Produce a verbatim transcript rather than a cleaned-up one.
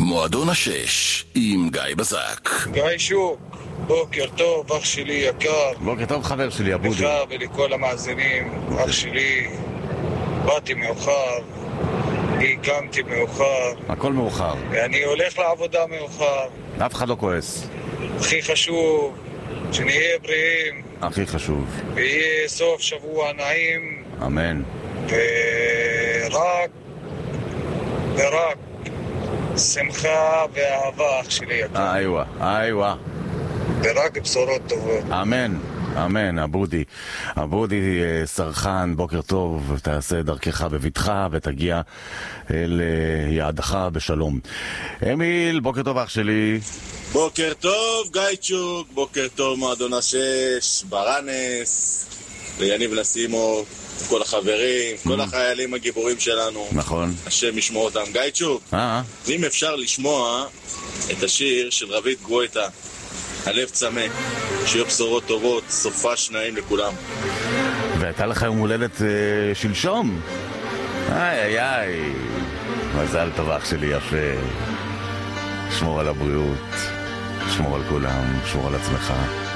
מועדון השש עם גיא בזק. גיא שוק, בוקר טוב, אח שלי יקר. בוקר טוב חבר שלי, אבודי. לך ולכל המאזינים, אח שלי. באתי מאוחר, הקמתי מאוחר. הכל מאוחר. ואני הולך לעבודה מאוחר. אף אחד לא כועס. הכי חשוב, שנהיה בריאים. הכי חשוב. ויהיה סוף שבוע נעים. אמן. ורק, ורק שמחה ואהבה, אח שלי יקר. איווה, איווה. ורק בשורות טובות. אמן, אמן, אבודי. אבודי סרחן, בוקר טוב, תעשה דרכך בביטחה ותגיע אל יעדך בשלום. אמיל, בוקר טוב אח שלי. בוקר טוב גיא צ'וק, בוקר טוב מועדון השש, ברנס, ליניב לסימו, כל החברים, כל החיילים הגיבורים שלנו. נכון. השם ישמור אותם. גיא צ'וק, אה. אם אפשר לשמוע את השיר של רבית גואטה, הלב צמא, שיהיו בשורות טובות, סופה שניים לכולם. והייתה לך יום הולדת אה, שלשום. איי איי איי, מזל טוב אח שלי יפה. שמור על הבריאות, שמור על כולם, שמור על עצמך.